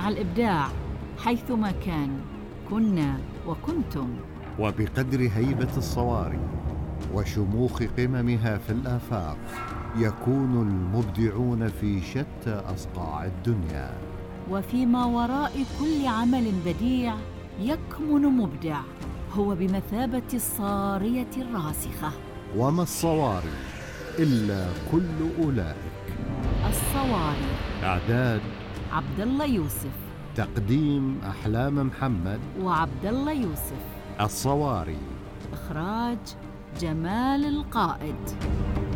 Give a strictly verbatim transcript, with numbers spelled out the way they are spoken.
الإبداع حيثما كان كنا وكنتم. وبقدر هيبة الصواري وشموخ قممها في الآفاق يكون المبدعون في شتى أصقاع الدنيا. وفيما وراء كل عمل بديع يكمن مبدع هو بمثابة الصارية الراسخة. وما الصواري إلا كل أولئك. الصواري. إعداد عبد الله يوسف. تقديم أحلام محمد وعبد الله يوسف. الصواري. إخراج جمال القائد.